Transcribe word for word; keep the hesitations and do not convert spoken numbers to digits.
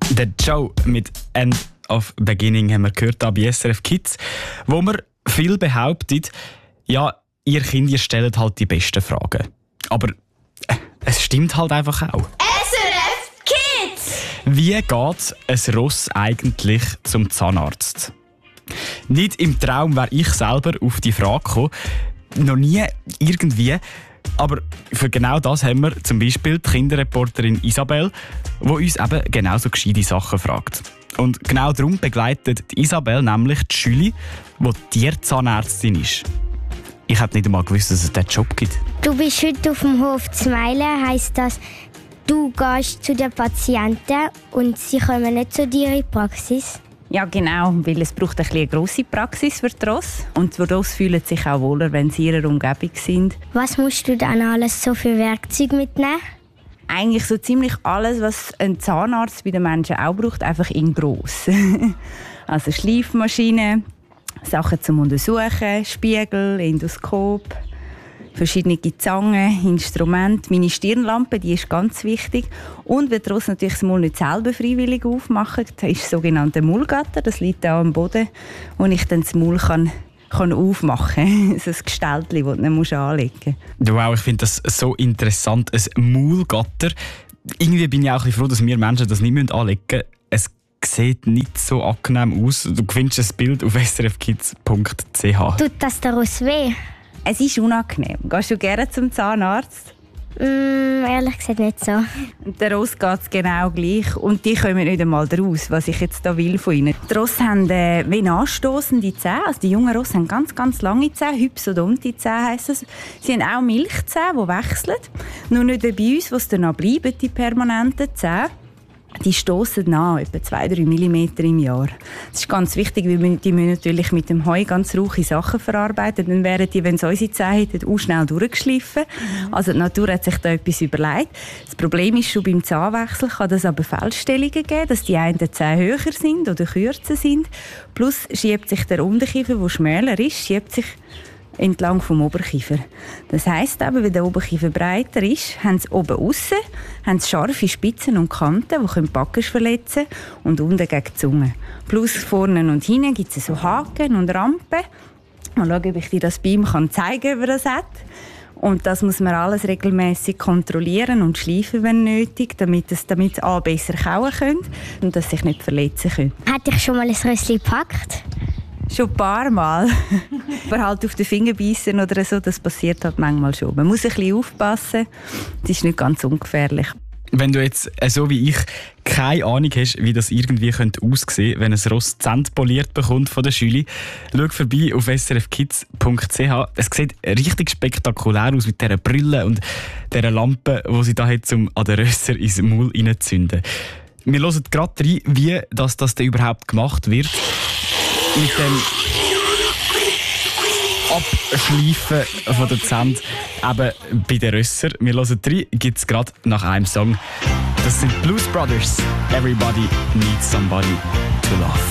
Der Joe mit «End of Beginning» haben wir gehört bei S R F Kids, wo man viel behauptet, ja, ihr Kinder stellt halt die besten Fragen. Aber äh, es stimmt halt einfach auch. S R F Kids! Wie geht ein Ross eigentlich zum Zahnarzt? Nicht im Traum wäre ich selber auf die Frage gekommen. Noch nie irgendwie. Aber für genau das haben wir zum Beispiel die Kinderreporterin Isabel, die uns eben genau so gescheite Sachen fragt. Und genau darum begleitet die Isabel nämlich die Schüli, die Tierzahnärztin ist. Ich hätte nicht einmal gewusst, dass es diesen Job gibt. Du bist heute auf dem Hof Zmilen, heisst das, du gehst zu den Patienten und sie kommen nicht zu dir in die Praxis? Ja, genau, weil es braucht eine grosse Praxis für die Ross. Und die Ross fühlen sich auch wohler, wenn sie in ihrer Umgebung sind. Was musst du dann alles so für Werkzeuge mitnehmen? Eigentlich so ziemlich alles, was ein Zahnarzt bei den Menschen auch braucht, einfach in gross. Also Schleifmaschinen, Sachen zum Untersuchen, Spiegel, Endoskop, verschiedene Zangen, Instrumente. Meine Stirnlampe, die ist ganz wichtig. Und wenn die Ross natürlich das Maul nicht selber freiwillig aufmachen, das ist das sogenannte Maulgatter. Das liegt da am Boden, wo ich dann das Maul kann, kann aufmachen kann. So ein Gestaltchen, das du nicht anlegen musst. Wow, ich finde das so interessant. Ein Maulgatter. Irgendwie bin ich auch ein bisschen froh, dass wir Menschen das nicht anlegen müssen. Es sieht nicht so angenehm aus. Du findest ein Bild auf s r f kids punkt c h. Tut das der Ross weh? Es ist unangenehm. Gehst du gerne zum Zahnarzt? Mm, ehrlich gesagt nicht so. Der Ross geht es genau gleich. Und die kommen nicht einmal raus, was ich jetzt da will von ihnen. Die Ross haben äh, wie anstossende Zähne. Also die jungen Ross haben ganz, ganz lange Zähne. Hypsodonti-Zähne heisst das. Sie haben auch Milchzähne, die wechseln. Nur nicht wie bei uns, wo es dann noch bleiben, die permanenten Zähne. Die stossen an, etwa zwei bis drei Millimeter im Jahr. Das ist ganz wichtig, weil die müssen natürlich mit dem Heu ganz rauche Sachen verarbeiten. Dann wären die, wenn sie unsere Zähne hätten, auch schnell durchgeschliffen. Mhm. Also die Natur hat sich da etwas überlegt. Das Problem ist, schon beim Zahnwechsel kann es aber Fehlstellungen geben, dass die einen Zähne höher sind oder kürzer sind. Plus schiebt sich der Unterkiefer, der schmäler ist, schiebt sich entlang vom Oberkiefer. Das heisst aber, wenn der Oberkiefer breiter ist, haben sie oben aussen haben sie scharfe Spitzen und Kanten, die die Backen verletzen können, und unten gegen die Zunge. Plus vorne und hinten gibt es so Haken und Rampen. Mal schauen, ob ich dir das bei ihm kann zeigen kann, ob er das hat. Und das muss man alles regelmäßig kontrollieren und schleifen, wenn nötig, damit es damit A besser kauen können und dass sie sich nicht verletzen können. Hat dich schon mal ein Rössli gepackt? Schon ein paar Mal. Aber halt auf den Finger beißen oder so, das passiert halt manchmal schon. Man muss ein bisschen aufpassen, das ist nicht ganz ungefährlich. Wenn du jetzt, so wie ich, keine Ahnung hast, wie das irgendwie könnte aussehen, wenn ein Ross Zähne poliert bekommt von der Schüli, schau vorbei auf s r f kids punkt c h. Es sieht richtig spektakulär aus mit dieser Brille und dieser Lampe, die sie da hat, um an den Rösser ins Maul reinzuzünden. Wir hören gerade rein, wie das, das denn überhaupt gemacht wird. Mit dem Abschleifen von der Zähne eben bei den Rösser. Wir hören rein, gibt es gerade nach einem Song. Das sind Blues Brothers. Everybody needs somebody to love.